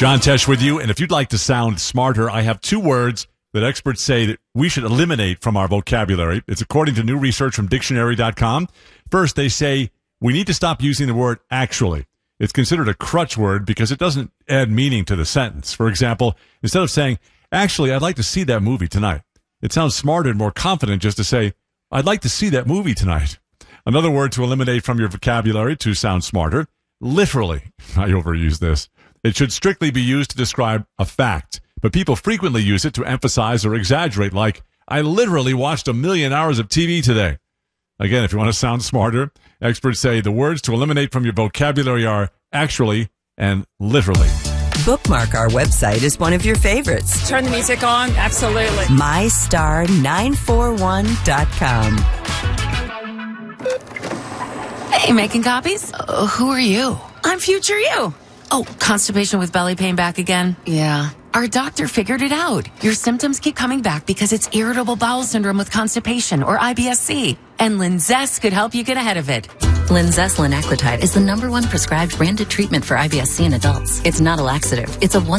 John Tesh with you, and if you'd like to sound smarter, I have 2 words that experts say that we should eliminate from our vocabulary. It's according to new research from dictionary.com. First, they say we need to stop using the word actually. It's considered a crutch word because it doesn't add meaning to the sentence. For example, instead of saying, actually, I'd like to see that movie tonight, it sounds smarter and more confident just to say, I'd like to see that movie tonight. Another word to eliminate from your vocabulary to sound smarter, literally. I overuse this. It should strictly be used to describe a fact, but people frequently use it to emphasize or exaggerate, like, I literally watched 1 million hours of TV today. Again, if you want to sound smarter, experts say the words to eliminate from your vocabulary are actually and literally. Bookmark our website as one of your favorites. Turn the music on. Absolutely. MyStar941.com. Hey, making copies? Who are you? I'm future you. Oh, constipation with belly pain back again? Yeah. Our doctor figured it out. Your symptoms keep coming back because it's irritable bowel syndrome with constipation, or IBS-C. And Linzess could help you get ahead of it. Linzess linaclotide is the #1 prescribed branded treatment for IBS-C in adults. It's not a laxative. It's a